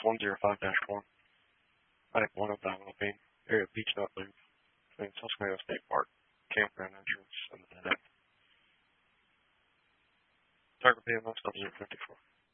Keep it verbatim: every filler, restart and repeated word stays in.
one zero five dash one. Item one of developing area of Beech Nut Loop between Susquehanna State Park, campground entrance, and the dead end. Target P M S zero fifty-four.